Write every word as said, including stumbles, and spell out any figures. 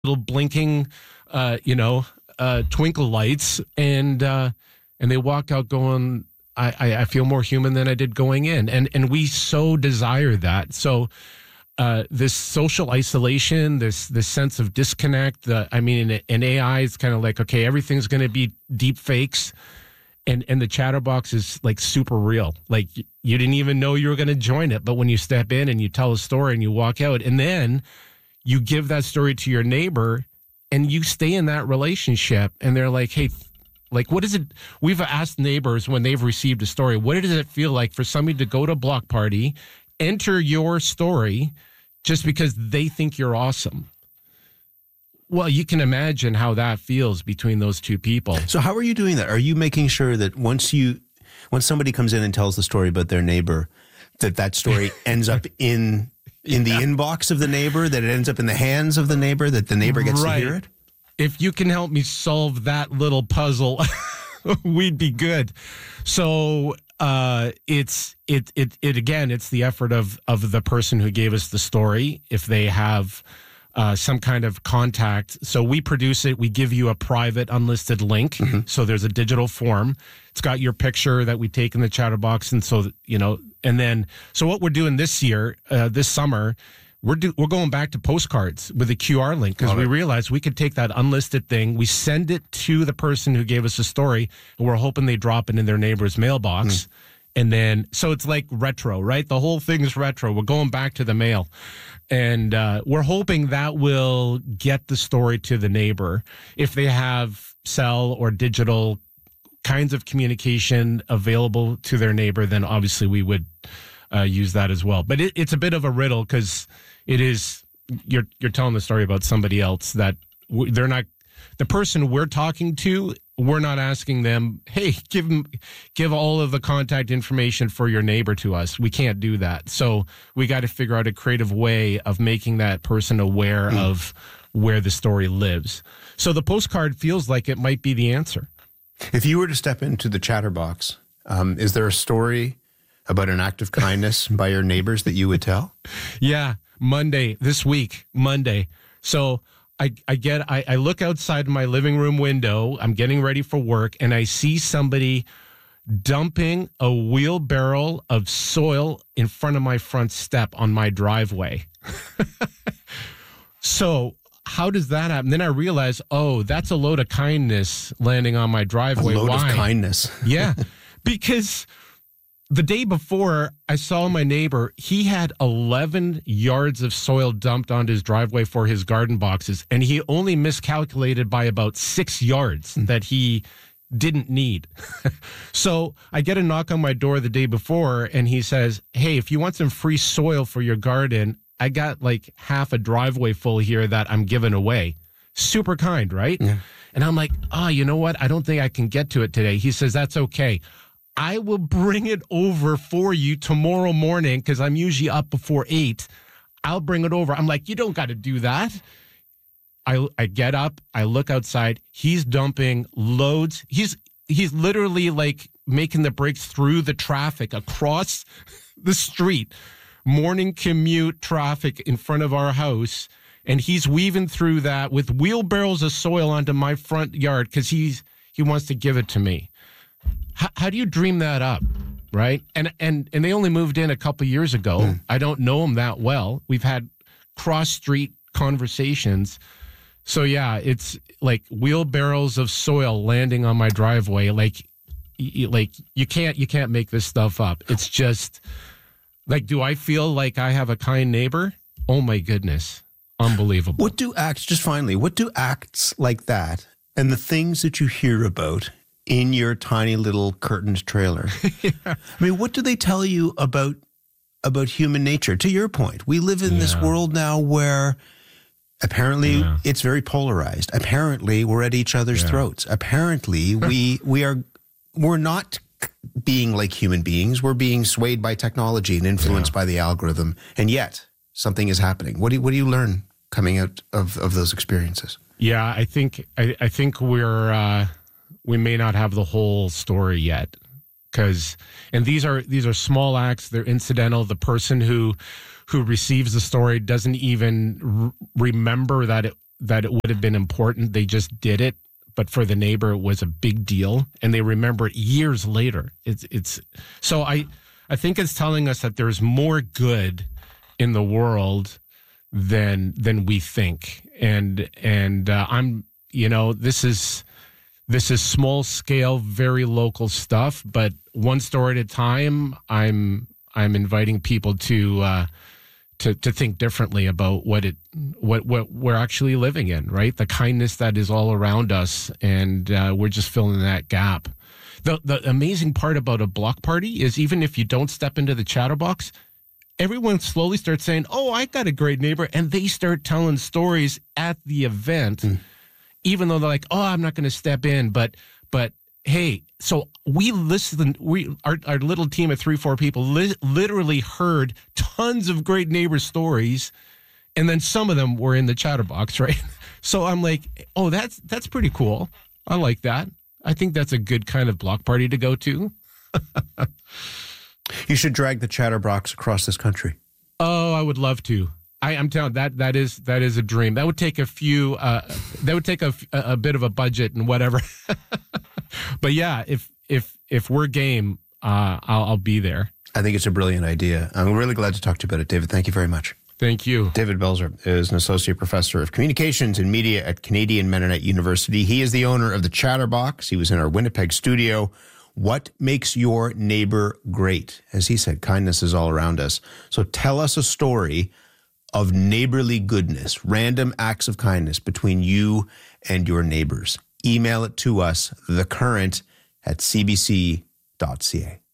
little blinking, uh, you know, uh, twinkle lights, and uh, and they walk out going, I, I, I feel more human than I did going in. And and we so desire that. So uh, this social isolation, this this sense of disconnect, the, I mean, in, in A I, it's kind of like, okay, everything's going to be deep fakes. And and the chatterbox is like super real. Like you didn't even know you were going to join it. But when you step in and you tell a story and you walk out, and then you give that story to your neighbor and you stay in that relationship, and they're like, hey, like, what is it? We've asked neighbors when they've received a story, what does it feel like for somebody to go to a block party, enter your story just because they think you're awesome? Well, you can imagine how that feels between those two people. So how are you doing that? Are you making sure that once you, once somebody comes in and tells the story about their neighbor, that that story ends up in in the yeah. inbox of the neighbor, that it ends up in the hands of the neighbor, that the neighbor gets right. to hear it? If you can help me solve that little puzzle, we'd be good. So uh, it's it it it again, it's the effort of of the person who gave us the story. If they have uh, some kind of contact, so we produce it. We give you a private, unlisted link. Mm-hmm. So there's a digital form. It's got your picture that we take in the chatterbox, and so you know. And then, so what we're doing this year, uh, this summer, we're do, we're going back to postcards with a Q R link, because we realized we could take that unlisted thing, we send it to the person who gave us the story, and we're hoping they drop it in their neighbor's mailbox. Mm. And then, so it's like retro, right? The whole thing is retro. We're going back to the mail. And uh, we're hoping that will get the story to the neighbor. If they have cell or digital kinds of communication available to their neighbor, then obviously we would uh, use that as well. But it, it's a bit of a riddle, because it is, you're you're telling the story about somebody else that w- they're not, the person we're talking to, we're not asking them, hey, give them, give all of the contact information for your neighbor to us. We can't do that. So we got to figure out a creative way of making that person aware mm. of where the story lives. So the postcard feels like it might be the answer. If you were to step into the chatterbox, um, is there a story about an act of kindness by your neighbors that you would tell? Yeah, Monday, this week, Monday. So I, I get, I, I look outside my living room window, I'm getting ready for work, and I see somebody dumping a wheelbarrow of soil in front of my front step on my driveway. So how does that happen? Then I realize, oh, that's a load of kindness landing on my driveway. A load Why? of kindness. Yeah, because the day before I saw my neighbor, he had eleven yards of soil dumped onto his driveway for his garden boxes, and he only miscalculated by about six yards mm. that he didn't need. So I get a knock on my door the day before, and he says, hey, if you want some free soil for your garden, I got like half a driveway full here that I'm giving away. Super kind, right? Yeah. And I'm like, oh, you know what? I don't think I can get to it today. He says, that's okay. I will bring it over for you tomorrow morning, because I'm usually up before eight. I'll bring it over. I'm like, you don't got to do that. I I get up. I look outside. He's dumping loads. He's he's literally like making the breaks through the traffic across the street. Morning commute traffic in front of our house, and he's weaving through that with wheelbarrows of soil onto my front yard because he's he wants to give it to me. How, how do you dream that up, right? And and and they only moved in a couple years ago. Mm. I don't know them that well. We've had cross street conversations. So yeah, it's like wheelbarrows of soil landing on my driveway. Like, like you can't you can't make this stuff up. It's just. Like, do I feel like I have a kind neighbor? Oh, my goodness. Unbelievable. What do acts, just finally, what do acts like that and the things that you hear about in your tiny little curtained trailer, yeah. I mean, what do they tell you about about human nature? To your point, we live in yeah. this world now where apparently yeah. it's very polarized. Apparently, we're at each other's yeah. throats. Apparently, we we are we're not being like human beings. We're being swayed by technology and influenced yeah. by the algorithm. And yet something is happening. What do you, what do you learn coming out of, of those experiences? Yeah, I think, I, I think we're, uh, we may not have the whole story yet. Cause, and these are, these are small acts. They're incidental. The person who, who receives the story doesn't even r- remember that it, that it would have been important. They just did it. But for the neighbor, it was a big deal. And they remember it years later. It's, it's, so I, I think it's telling us that there's more good in the world than, than we think. And, and, uh, I'm, you know, this is, this is small scale, very local stuff, but one story at a time, I'm, I'm inviting people to, uh, to, to think differently about what it, what, what we're actually living in, right? The kindness that is all around us. And, uh, we're just filling that gap. The, the amazing part about a block party is even if you don't step into the chatterbox, everyone slowly starts saying, oh, I got a great neighbor. And they start telling stories at the event, mm. even though they're like, oh, I'm not going to step in. But, but hey, so we listened, we, our, our little team of three, four people li- literally heard tons of great neighbor stories. And then some of them were in the chatterbox, right? So I'm like, oh, that's, that's pretty cool. I like that. I think that's a good kind of block party to go to. You should drag the chatterbox across this country. Oh, I would love to. I, I'm telling that that is that is a dream. That would take a few. Uh, that would take a, a bit of a budget and whatever. But yeah, if if if we're game, uh, I'll, I'll be there. I think it's a brilliant idea. I'm really glad to talk to you about it, David. Thank you very much. Thank you. David Belzer is an associate professor of communications and media at Canadian Mennonite University. He is the owner of the Chatterbox. He was in our Winnipeg studio. What makes your neighbor great? As he said, kindness is all around us. So tell us a story of neighborly goodness, random acts of kindness between you and your neighbors. Email it to us, thecurrent at c b c dot c a.